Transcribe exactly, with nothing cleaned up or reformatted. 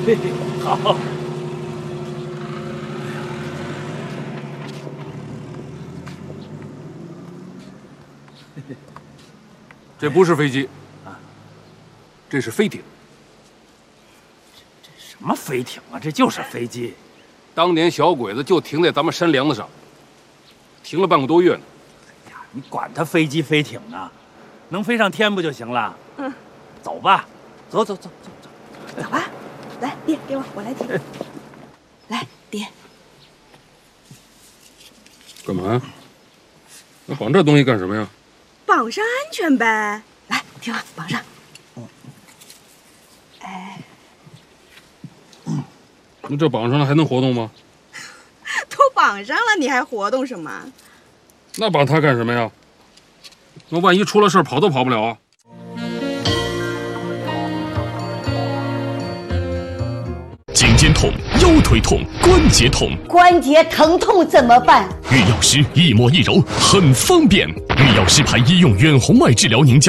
嘿嘿，好。 这不是飞机，啊，这是飞艇。 这什么飞艇啊？这就是飞机。 当年小鬼子就停在咱们山梁子上，停了半个多月呢。 哎呀，你管它飞机飞艇呢，能飞上天不就行了？嗯，走吧，走走走走走，走吧。来，爹，给我，我来提。来，爹。 干嘛呀？那绑这东西干什么呀？ 绑上安全呗。来，听话，绑上。哎， 那这绑上了还能活动吗？ 都绑上了，你还活动什么？ 那绑它干什么呀？那万一出了事跑都跑不了啊！ 颈肩痛、腰腿痛、关节痛， 关节疼痛怎么办？ 御药师一抹一揉，很方便。御药师牌医用远红外治疗凝胶。